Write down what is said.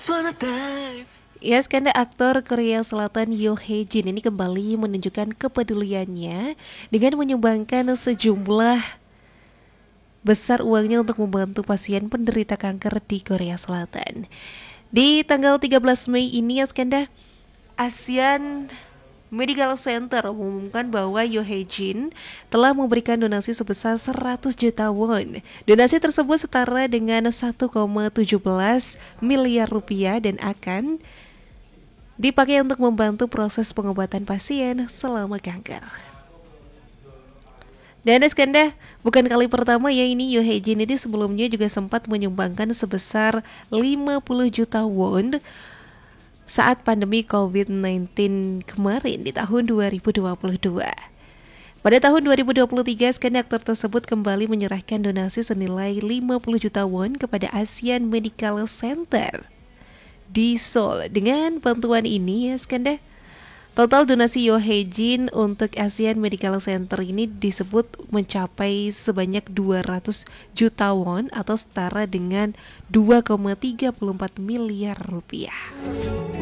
Ya, skandal aktor Korea Selatan Yoo Hae Jin ini kembali menunjukkan kepeduliannya dengan menyumbangkan sejumlah besar uangnya untuk membantu pasien penderita kanker di Korea Selatan. Di tanggal 13 Mei ini ya skandal, ASEAN Medical Center mengumumkan bahwa Yoo Hae Jin telah memberikan donasi sebesar 100 juta won. Donasi tersebut setara dengan 1,17 miliar rupiah dan akan dipakai untuk membantu proses pengobatan pasien selama kanker. Dan skandal, bukan kali pertama ya ini Yoo Hae Jin ini sebelumnya juga sempat menyumbangkan sebesar 50 juta won saat pandemi COVID-19 kemarin di tahun 2022. Pada tahun 2023, skandal aktor tersebut kembali menyerahkan donasi senilai 50 juta won kepada ASEAN Medical Center di Seoul. Dengan bantuan ini ya skandal, total donasi Yoo Hae Jin untuk ASEAN Medical Center ini disebut mencapai sebanyak 200 juta won atau setara dengan 2,34 miliar rupiah.